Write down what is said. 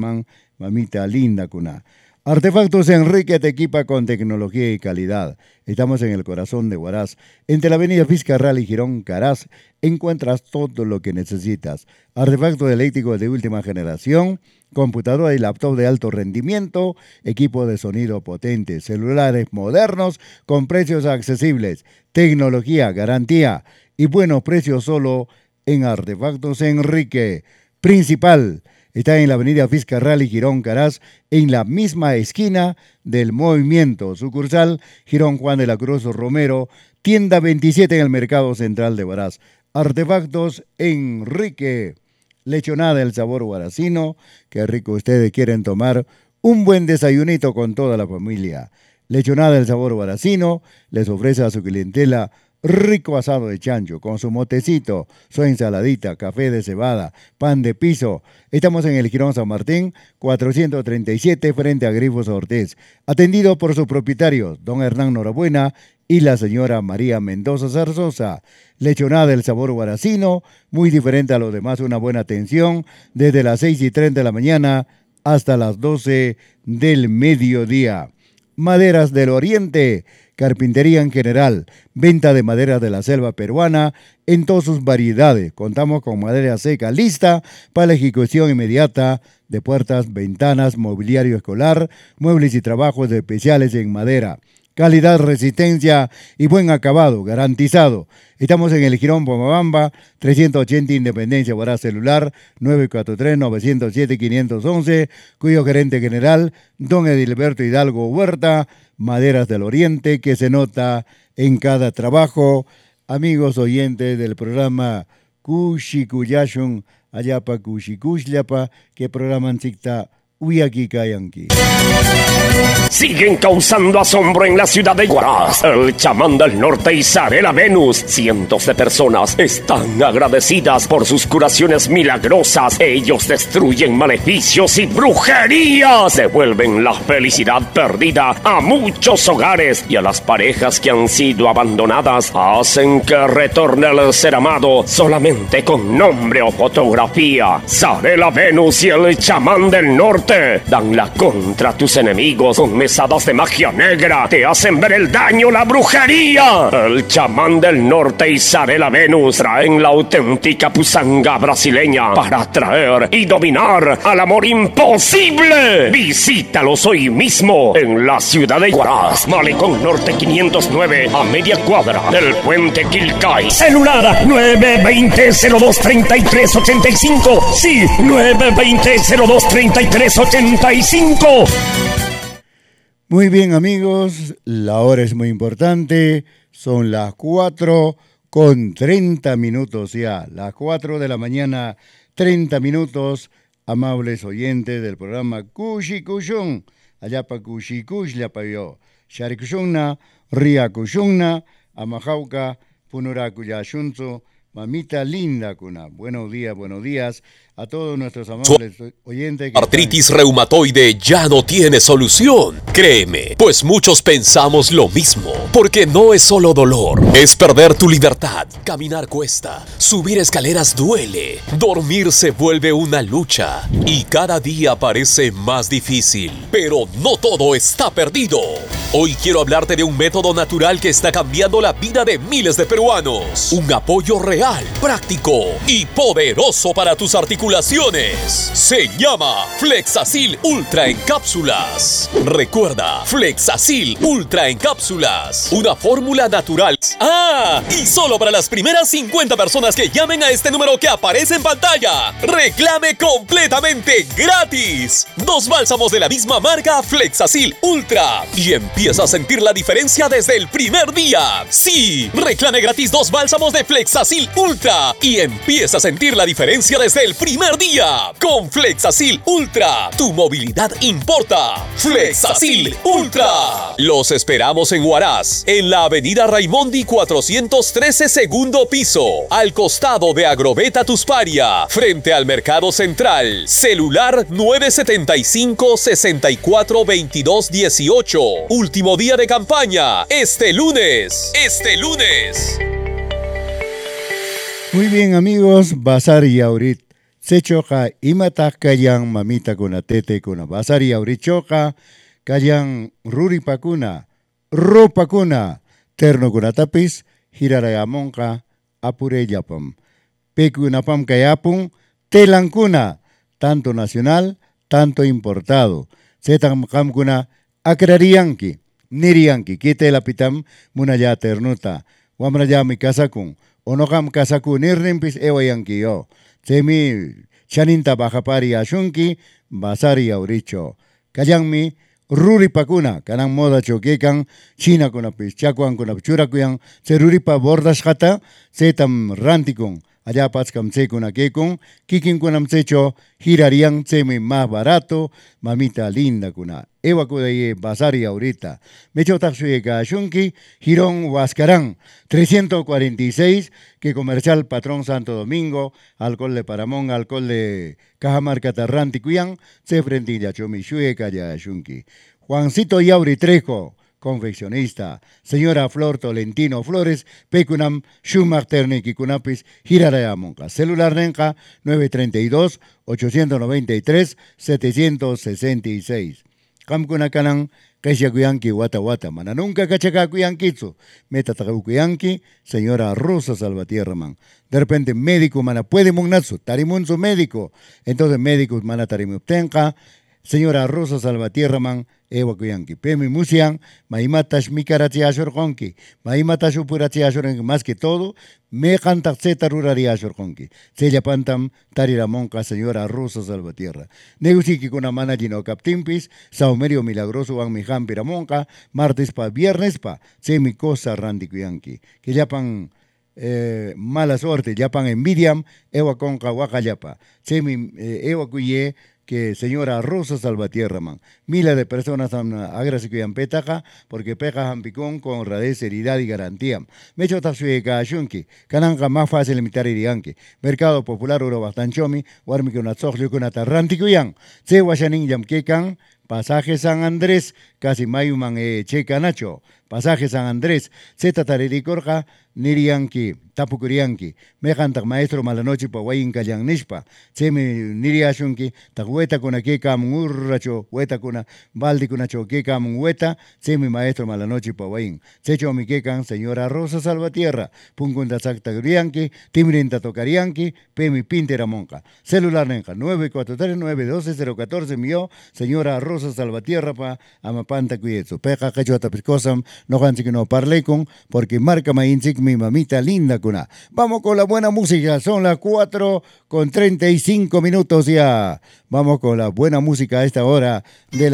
llaman mamita linda cuna. Artefactos Enrique te equipa con tecnología y calidad. Estamos en el corazón de Huaraz. Entre la avenida Fiscarral y Girón Caraz encuentras todo lo que necesitas. Artefactos eléctricos de última generación, computadora y laptop de alto rendimiento, equipo de sonido potente, celulares modernos con precios accesibles, tecnología, garantía y buenos precios solo en Artefactos Enrique. Principal. Está en la avenida Fiscarral y Girón Caraz, en la misma esquina del Movimiento. Sucursal Girón Juan de la Cruz Romero, tienda 27 en el Mercado Central de Huaraz. Artefactos Enrique. Lechonada, el sabor huaracino. Qué rico ustedes quieren tomar un buen desayunito con toda la familia. Lechonada, el sabor huaracino, les ofrece a su clientela rico asado de chancho, con su motecito, su ensaladita, café de cebada, pan de piso. Estamos en el Girón San Martín, 437, frente a Grifos Ortiz. Atendido por sus propietarios, don Hernán Norabuena y la señora María Mendoza Zarzosa. Lechonada del sabor huaracino, muy diferente a los demás, una buena atención, desde las 6:30 de la mañana hasta las 12 del mediodía. Maderas del Oriente, carpintería en general, venta de madera de la selva peruana en todas sus variedades. Contamos con madera seca lista para la ejecución inmediata de puertas, ventanas, mobiliario escolar, muebles y trabajos especiales en madera. Calidad, resistencia y buen acabado, garantizado. Estamos en el Girón Pomabamba, 380 Independencia, Huaraz. Celular 943-907-511, cuyo gerente general, don Edilberto Hidalgo Huerta. Maderas del Oriente, que se nota en cada trabajo. Amigos oyentes del programa Kushikuyashun, Ayapa Kushikushllapa, que programan Sikta Uyaki Kayanki. Siguen causando asombro en la ciudad de Huaraz. El chamán del norte y Zarela Venus. Cientos de personas están agradecidas por sus curaciones milagrosas. Ellos destruyen maleficios y brujerías. Devuelven la felicidad perdida a muchos hogares y a las parejas que han sido abandonadas. Hacen que retorne el ser amado solamente con nombre o fotografía. Zarela Venus y el chamán del norte dan la contra a tus enemigos con mesadas de magia negra. Te hacen ver el daño, la brujería. El chamán del norte y Zarela Venus traen la auténtica pusanga brasileña para atraer y dominar al amor imposible. Visítalos hoy mismo en la ciudad de Huaraz, Malecón Norte 509, a media cuadra del puente Quilcay. Celular 920-02-3385. Sí, 920-02-3385. Muy bien, amigos, la hora es muy importante. Son las 4:30 ya. Las 4 de la mañana, 30 minutos. Amables oyentes del programa Kushikushun. Allapa Kushikush la payo. Sharikushunna, Riakushunna, Amajauca, Punurakuyashunzo. Mamita linda cuna. Buenos días a todos nuestros amables oyentes. Artritis reumatoide ya no tiene solución. Créeme, pues muchos pensamos lo mismo. Porque no es solo dolor, es perder tu libertad. Caminar cuesta, subir escaleras duele, dormir se vuelve una lucha y cada día parece más difícil. Pero no todo está perdido. Hoy quiero hablarte de un método natural que está cambiando la vida de miles de peruanos. Un apoyo real, práctico y poderoso para tus articulaciones. Se llama Flexacil Ultra en cápsulas. Recuerda, Flexacil Ultra en cápsulas. Una fórmula natural. Y solo para las primeras 50 personas que llamen a este número que aparece en pantalla. Reclame completamente gratis 2 bálsamos de la misma marca Flexacil Ultra. Y empieza a sentir la diferencia desde el primer día. Sí, reclame gratis 2 bálsamos de Flexacil Ultra. Y empieza a sentir la diferencia desde el primer día. Con Flexacil Ultra, tu movilidad importa. Flexacil Ultra. Los esperamos en Huaraz, en la avenida Raimondi 413, segundo piso, al costado de Agroveta Tusparia, frente al Mercado Central. Celular 975-642218. Último día de campaña, este lunes. Muy bien, amigos, Bazar Yaurit. Sechoja imata kayan mamita kuna tete kuna basari aurichoja kayan ruripakuna, ropakuna, terno kuna tapis, hirarayamonka, apureyapam. Pekunapam kayapun, telankuna, tanto nacional, tanto importado. Setam kamkuna, akrarianki, nirianki, kite lapitam, munaya ternuta, wamrayami kasakun, onokam kasakun nirrimpis ewayanki yo. Semi chaninta bajapari ashunki, basari auricho. Kayanmi, ruripakuna, kanan moda choquecan, china kunapis, chakuan kunapchurakuyan, se ruripa bordas jata, setam rantikun, allá paskam sekuna kekun, kikin kunam secho, girarian semi más barato, mamita linda kuna. Ewa kudaye basari ahorita. Mecho taxuega shunki, Girón Huascarán, 346, que comercial Patrón Santo Domingo, alcohol de Paramón, alcohol de Cajamarca Tarranti Cuyan, se frentilla chomishueca ya shunki. Juancito Yauri Trejo, confeccionista. Señora Flor Tolentino Flores, Pecunam, Schumacher Kunapis, Girarayamonca. Celular Nenca, 932-893-766. Kamkunakanan, Keshakuyanki, Wata Wata, Mana nunca Kachakakuyankitsu, Metatakuyanki, señora Rosa Salvatierra, man. De repente, médico, mana, puede munatsu, tarimunsu médico. Entonces, médicos, mana, tarimuptenka, señora Rosa Salvatierra, man, Ewa Kuyanki. Pemi Musian, Maimatash Mikarati Ashorkonki, Maimatash Upurati Ashorkonki, más que todo, me canta zeta rurari Ashorkonki. Sella Pantam, Tariramonca, señora Rosa Salvatierra. Neusiki con amana gino captimpis, Saumerio Milagroso Van Mijan Piramonca, martes pa, viernes pa, semi cosa Randi Kuyanki. Que yapan mala suerte, yapan envidiam, Ewa Conca Wakayapa. Semi Ewa Kuye, que señora Rosa Salvatierra, man. Miles de personas han agradecido petaja porque peja hampicón con honradez, seriedad y garantía. Mecho tasuega shunki, cananga más fácil imitar irianki. Mercado Popular oro bastanchomi, warmi que una soxlio con atarranti cuyan. Se guayanin yamquecan, pasaje San Andrés, casi mayuman checa nacho. Pasaje San Andrés, zeta tariricorja, nirianki, tapukurianki. Mejantak maestro malanoche pa wayin kayan nishpa. Semi niriashunki, tak weta kuna que kam urracho, weta kuna baldi kuna cho que kam weta, semi maestro malanoche pa wayin. Secho mi quecan, señora Rosa Salvatierra, punkunta sakta gurianki, timrinta tocarianki, pemi pintera monca. Celular nenja, 943-912-014 mío, señora Rosa Salvatierra pa amapanta cuyezo. Peja cachuata piscosam, no gansi que no parle con, porque marca mainzik mi mamita linda cuna. Vamos con la buena música, son las 4:35 ya. Vamos con la buena música a esta hora de la